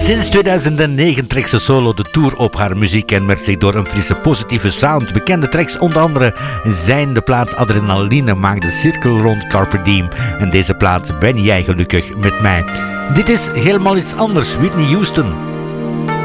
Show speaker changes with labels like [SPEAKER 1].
[SPEAKER 1] Sinds 2009 trekt ze solo de tour op. Haar muziek kenmerkt zich door een frisse positieve sound. Bekende tracks onder andere zijn de plaat Adrenaline, maakt de cirkel rond Carpe Diem. En deze plaat Ben jij gelukkig met mij. Dit is helemaal iets anders, Whitney Houston.